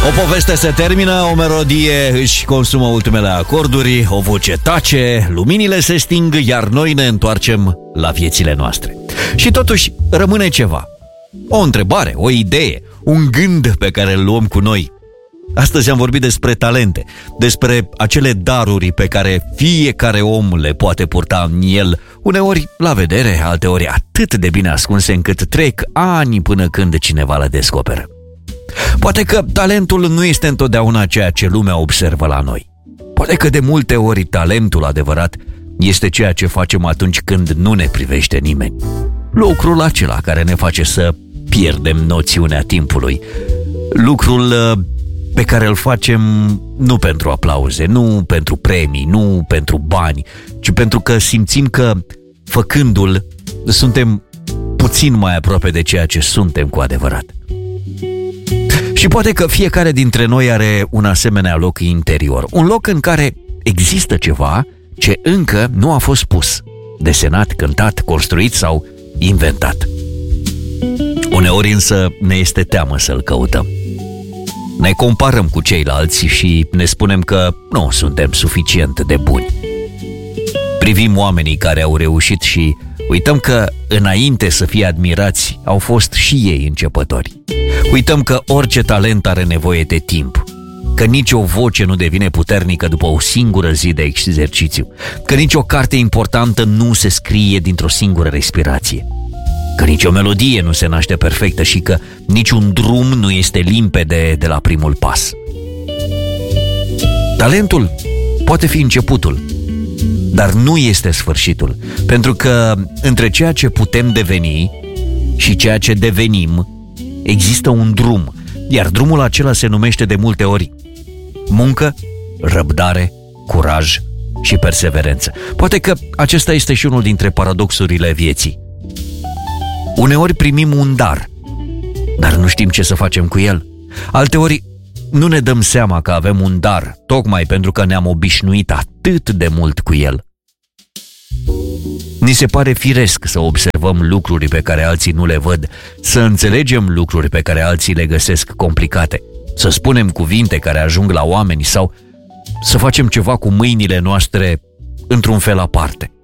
O poveste se termină, o melodie își consumă ultimele acorduri, o voce tace, luminile se sting, iar noi ne întoarcem la viețile noastre. Și totuși rămâne ceva. O întrebare, o idee, un gând pe care îl luăm cu noi. Astăzi am vorbit despre talente, despre acele daruri pe care fiecare om le poate purta în el, uneori la vedere, alteori atât de bine ascunse încât trec ani până când cineva le descoperă. Poate că talentul nu este întotdeauna ceea ce lumea observă la noi. Poate că de multe ori talentul adevărat este ceea ce facem atunci când nu ne privește nimeni. Lucrul acela care ne face să pierdem noțiunea timpului. Lucrul pe care îl facem nu pentru aplauze, nu pentru premii, nu pentru bani, ci pentru că simțim că, făcându-l, suntem puțin mai aproape de ceea ce suntem cu adevărat. Și poate că fiecare dintre noi are un asemenea loc interior, un loc în care există ceva ce încă nu a fost pus, desenat, cântat, construit sau inventat. Uneori însă ne este teamă să-l căutăm. Ne comparăm cu ceilalți și ne spunem că nu suntem suficient de buni. Privim oamenii care au reușit și uităm că, înainte să fie admirați, au fost și ei începători. Uităm că orice talent are nevoie de timp, că nicio voce nu devine puternică după o singură zi de exercițiu, că nicio carte importantă nu se scrie dintr-o singură respirație, că nicio melodie nu se naște perfectă și că niciun drum nu este limpede de la primul pas. Talentul poate fi începutul, dar nu este sfârșitul, pentru că între ceea ce putem deveni și ceea ce devenim există un drum, iar drumul acela se numește de multe ori muncă, răbdare, curaj și perseverență. Poate că acesta este și unul dintre paradoxurile vieții. Uneori primim un dar, dar nu știm ce să facem cu el. Alteori nu ne dăm seama că avem un dar, tocmai pentru că ne-am obișnuit atât de mult cu el. Ni se pare firesc să observăm lucruri pe care alții nu le văd, să înțelegem lucruri pe care alții le găsesc complicate, să spunem cuvinte care ajung la oameni sau să facem ceva cu mâinile noastre într-un fel aparte.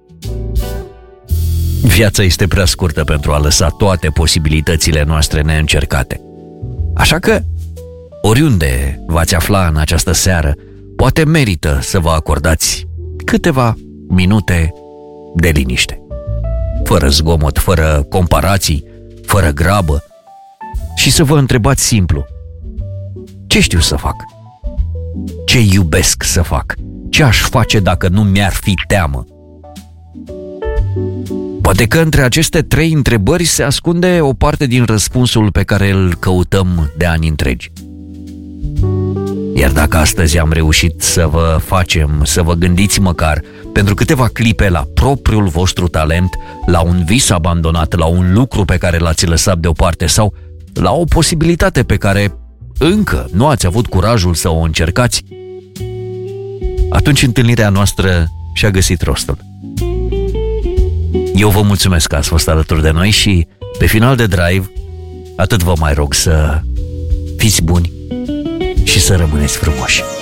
Viața este prea scurtă pentru a lăsa toate posibilitățile noastre neîncercate. Așa că, oriunde v-ați afla în această seară, poate merită să vă acordați câteva minute de liniște. Fără zgomot, fără comparații, fără grabă, și să vă întrebați simplu: ce știu să fac? Ce iubesc să fac? Ce aș face dacă nu mi-ar fi teamă? Poate că între aceste 3 întrebări se ascunde o parte din răspunsul pe care îl căutăm de ani întregi. Iar dacă astăzi am reușit să vă facem să vă gândiți măcar pentru câteva clipe la propriul vostru talent, la un vis abandonat, la un lucru pe care l-ați lăsat deoparte sau la o posibilitate pe care încă nu ați avut curajul să o încercați, atunci întâlnirea noastră și-a găsit rostul. Eu vă mulțumesc că ați fost alături de noi și, pe final de drive, atât vă mai rog să fiți buni și să rămâneți frumoși.